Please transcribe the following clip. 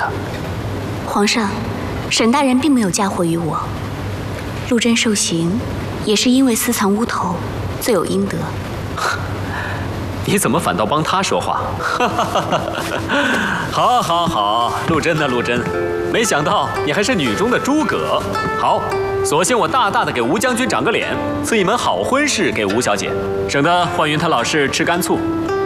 他。 皇上，沈大人并没有嫁祸于我。陆贞受刑，也是因为私藏乌头，罪有应得。 你怎么反倒帮他说话？好，好，好，陆贞呢？陆贞，没想到你还是女中的诸葛。好，索性我大大的给吴将军长个脸，赐一门好婚事给吴小姐，省得焕云她老是吃干醋。